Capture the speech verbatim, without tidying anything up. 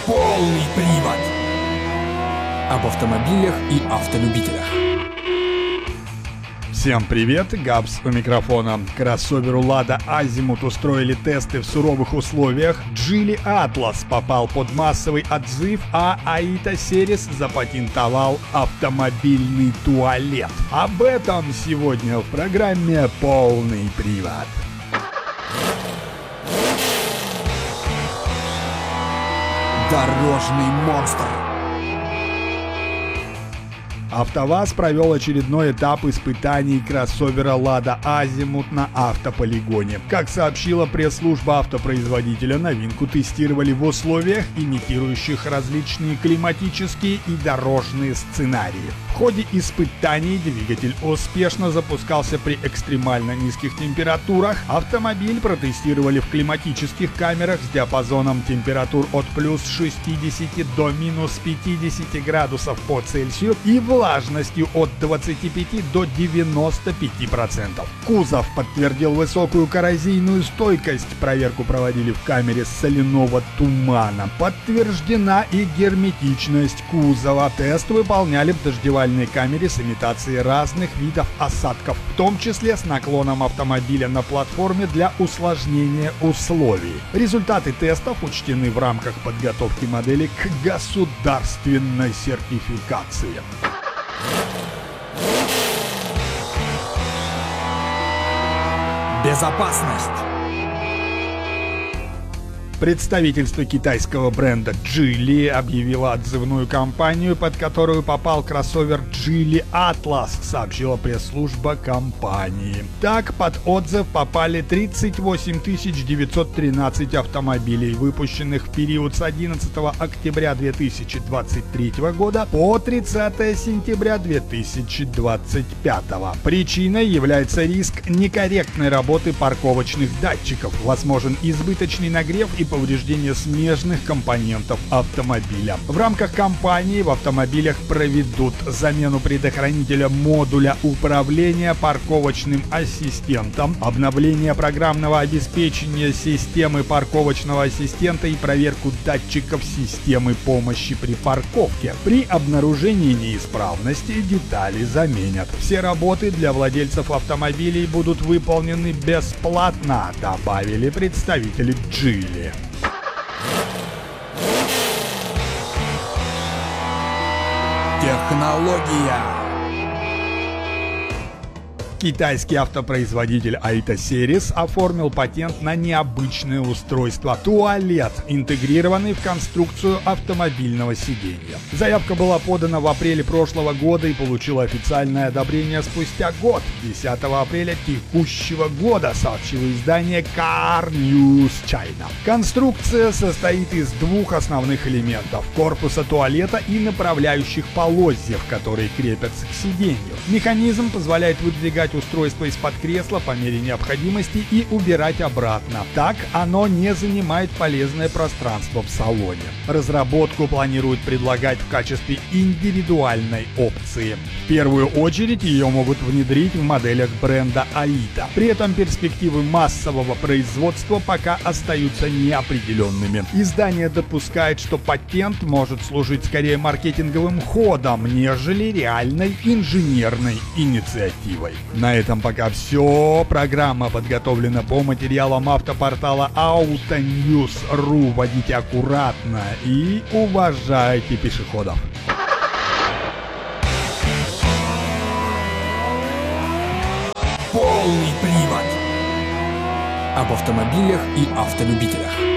Полный привод. Об автомобилях и автолюбителях. Всем привет, Габс у микрофона. Кроссоверу Lada Azimuth устроили тесты в суровых условиях, Geely Atlas попал под массовый отзыв, а Aita Series запатентовал автомобильный туалет. Об этом сегодня в программе «Полный привод». Дорожный монстр. АвтоВАЗ провел очередной этап испытаний кроссовера Lada Azimuth на автополигоне. Как сообщила пресс-служба автопроизводителя, новинку тестировали в условиях, имитирующих различные климатические и дорожные сценарии. В ходе испытаний двигатель успешно запускался при экстремально низких температурах. Автомобиль протестировали в климатических камерах с диапазоном температур от плюс шестидесяти до минус пятидесяти градусов по Цельсию и влажностью от двадцати пяти до девяноста пяти процентов. Кузов подтвердил высокую коррозийную стойкость. Проверку проводили в камере соляного тумана. Подтверждена и герметичность кузова. Тест выполняли в дождевальной камере с имитацией разных видов осадков, в том числе с наклоном автомобиля на платформе для усложнения условий. Результаты тестов учтены в рамках подготовки модели к государственной сертификации. Безопасность. Представительство китайского бренда Geely объявило отзывную кампанию, под которую попал кроссовер Geely Atlas, сообщила пресс-служба компании. Так, под отзыв попали тридцать восемь тысяч девятьсот тринадцать автомобилей, выпущенных в период с одиннадцатого октября две тысячи двадцать третьего года по тридцатое сентября две тысячи двадцать пятого. Причиной является риск некорректной работы парковочных датчиков, возможен избыточный нагрев и повреждение смежных компонентов автомобиля. В рамках кампании в автомобилях проведут замену предохранителя модуля управления парковочным ассистентом, обновление программного обеспечения системы парковочного ассистента и проверку датчиков системы помощи при парковке. При обнаружении неисправности детали заменят. Все работы для владельцев автомобилей будут выполнены бесплатно, добавили представители Geely. Технология. Китайский автопроизводитель Aita Series оформил патент на необычное устройство – туалет, интегрированный в конструкцию автомобильного сиденья. Заявка была подана в апреле прошлого года и получила официальное одобрение спустя год, десятого апреля текущего года, сообщило издание Car News China. Конструкция состоит из двух основных элементов – корпуса туалета и направляющих полозьев, которые крепятся к сиденью. Механизм позволяет выдвигать устройство из-под кресла по мере необходимости и убирать обратно. Так оно не занимает полезное пространство в салоне. Разработку планируют предлагать в качестве индивидуальной опции. В первую очередь ее могут внедрить в моделях бренда Aita. При этом перспективы массового производства пока остаются неопределенными. Издание допускает, что патент может служить скорее маркетинговым ходом, нежели реальной инженерной инициативой. На этом пока все. Программа подготовлена по материалам автопортала Autonews точка ру. Водите аккуратно и уважайте пешеходов. Полный привод. Об автомобилях и автолюбителях.